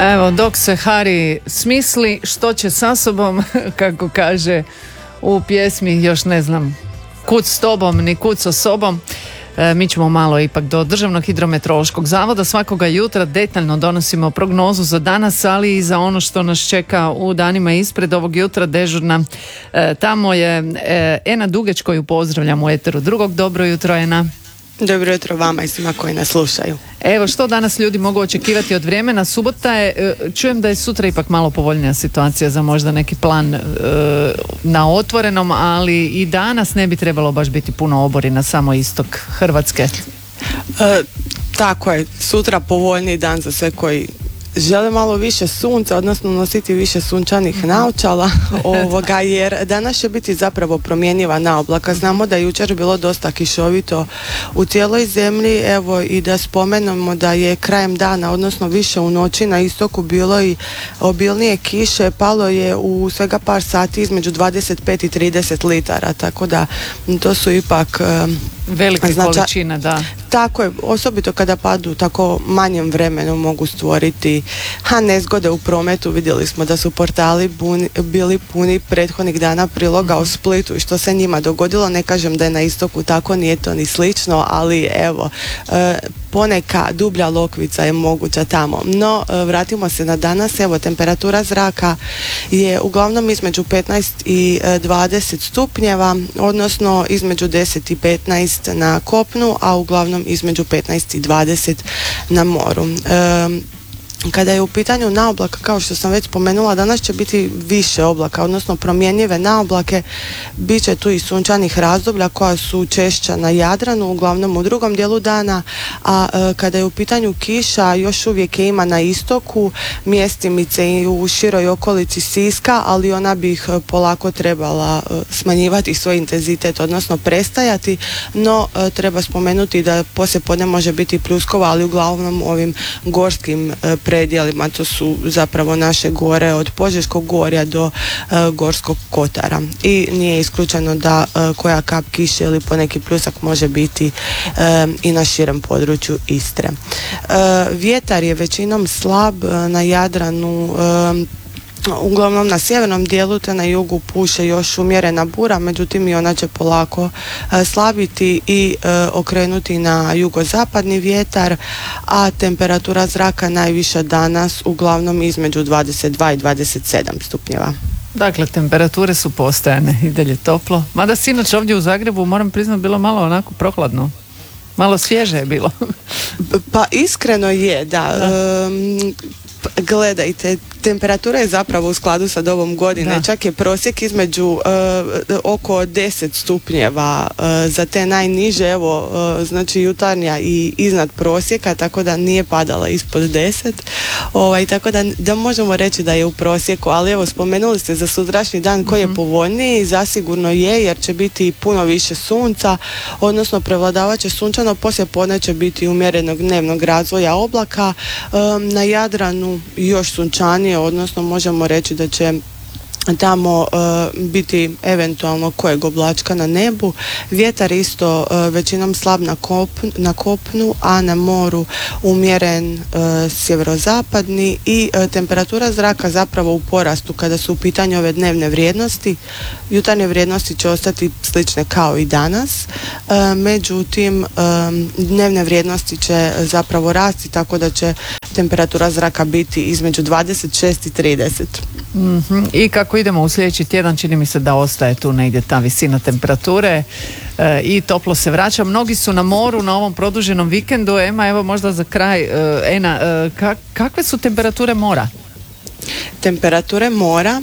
Evo, dok se Hari smisli što će sa sobom, kako kaže u pjesmi, još ne znam kud s tobom ni kud sa sobom. Mi ćemo malo ipak do Državnog hidrometeorološkog zavoda. Svakoga jutra detaljno donosimo prognozu za danas, ali i za ono što nas čeka u danima ispred. Ovog jutra dežurna tamo je Ena Dugeć, koju pozdravljam u eteru drugog. Dobro jutro, Ena. Dobro jutro vama i svima koji nas slušaju. Evo, što danas ljudi mogu očekivati od vremena? Subota je, čujem da je sutra ipak malo povoljnija situacija za možda neki plan na otvorenom, ali i danas ne bi trebalo baš biti puno obori na samo istok Hrvatske. Tako je, sutra povoljniji dan za sve koji žele malo više sunca, odnosno nositi više sunčanih naočala, jer danas će biti zapravo promjenjiva naoblaka. Znamo da je jučer bilo dosta kišovito u cijeloj zemlji, evo i da spomenemo da je krajem dana, odnosno više u noći na istoku bilo i obilnije kiše, palo je u svega par sati između 25 i 30 litara, tako da to su ipak velike količine, da. Tako je, osobito kada padu tako manjem vremenu mogu stvoriti nezgode u prometu. Vidjeli smo da su portali bili puni prethodnih dana priloga o Splitu i što se njima dogodilo. Ne kažem da je na istoku tako, nije to ni slično, ali evo, poneka dublja lokvica je moguća tamo. No, vratimo se na danas. Evo, temperatura zraka je uglavnom između 15 i 20 stupnjeva, odnosno između 10 i 15 na kopnu, a uglavnom između 15 i 20 na moru. Kada je u pitanju naoblaka, kao što sam već spomenula, danas će biti više oblaka, odnosno promjenjive naoblake. Biće tu i sunčanih razdoblja koja su češća na Jadranu, uglavnom u drugom dijelu dana, a kada je u pitanju kiša, još uvijek je ima na istoku, mjestimice i u široj okolici Siska, ali ona bi ih polako trebala smanjivati svoj intenzitet, odnosno prestajati, no treba spomenuti da poslijepodne može biti pljuskova, ali uglavnom ovim gorskim predjelima, to su zapravo naše gore od Požeškog gorja do Gorskog kotara i nije isključeno da koja kap kiše ili poneki pljusak može biti i na širem području Istre. Vjetar je većinom slab na Jadranu, uglavnom na sjevernom dijelu te na jugu puše još umjerena bura, međutim i ona će polako slabiti i okrenuti na jugozapadni vjetar, a temperatura zraka najviša danas uglavnom između 22 i 27 stupnjeva. Dakle, temperature su postojane i dalje toplo. Mada sinoć ovdje u Zagrebu, moram priznati, bilo malo onako prohladno. Malo svježe je bilo. Pa iskreno je, da. Gledajte, temperatura je zapravo u skladu sa dobom godine, čak je prosjek između oko 10 stupnjeva za te najniže, evo, znači jutarnja i iznad prosjeka, tako da nije padala ispod 10, tako da možemo reći da je u prosjeku, ali evo, spomenuli ste za sutrašnji dan koji je povoljniji, zasigurno je, jer će biti puno više sunca, odnosno prevladavat će sunčano, poslije podne će biti umjerenog dnevnog razvoja oblaka, na Jadranu još sunčanije, odnosno možemo reći da će tamo biti eventualno kojeg oblačka na nebu. Vjetar isto većinom slab na kopnu, a na moru umjeren sjeverozapadni i temperatura zraka zapravo u porastu kada su u pitanju ove dnevne vrijednosti. Jutarnje vrijednosti će ostati slične kao i danas, međutim dnevne vrijednosti će zapravo rasti, tako da će temperatura zraka biti između 26 i 30. I kako idemo u sljedeći tjedan, čini mi se da ostaje tu negdje ta visina temperature i toplo se vraća. Mnogi su na moru na ovom produženom vikendu. Ema, evo možda za kraj, Ena, kakve su temperature mora? Temperature mora,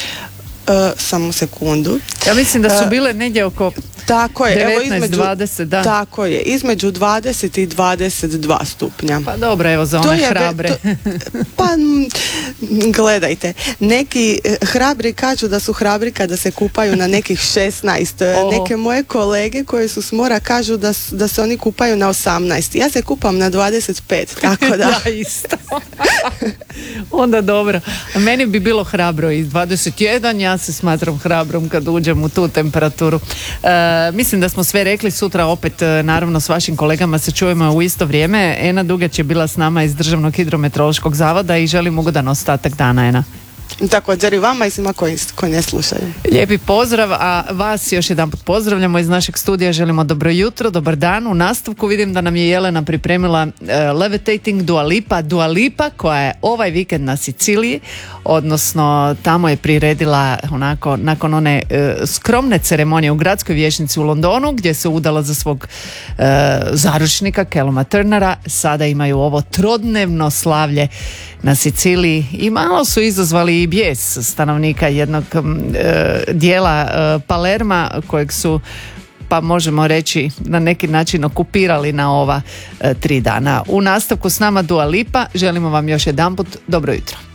samo sekundu. Ja mislim da su bile negdje oko tako je, 19, evo između 20, da. Tako je, između 20 i 22 stupnja. Pa dobro, evo za one hrabre. Pa Gledajte, neki hrabri kažu da su hrabri kada se kupaju na nekih 16. Neke moje kolege koje su s mora kažu da se oni kupaju na 18. Ja se kupam na 25, tako da. Ja isto. Onda dobro. Meni bi bilo hrabro i 21, ja se smatram hrabrom kad uđem u tu temperaturu. Mislim da smo sve rekli, sutra opet naravno s vašim kolegama se čujemo u isto vrijeme. Ena Dugać je bila s nama iz Državnog hidrometeorološkog zavoda i želim ugodan ostatak dana, Ena. Također i vama i svima koji ne slušaju. Lijepi pozdrav, a vas još jedan put pozdravljamo iz našeg studija, želimo dobro jutro, dobar dan. U nastavku vidim da nam je Jelena pripremila Levitating Dua Lipa koja je ovaj vikend na Siciliji, odnosno tamo je priredila onako nakon one skromne ceremonije u gradskoj vijećnici u Londonu gdje se udala za svog zaručnika Calluma Turnera. Sada imaju ovo trodnevno slavlje na Siciliji i malo su izazvali i bijes stanovnika jednog dijela Palerma kojeg su, pa možemo reći, na neki način okupirali na ova 3 dana. U nastavku s nama Dua Lipa, želimo vam još jedanput dobro jutro.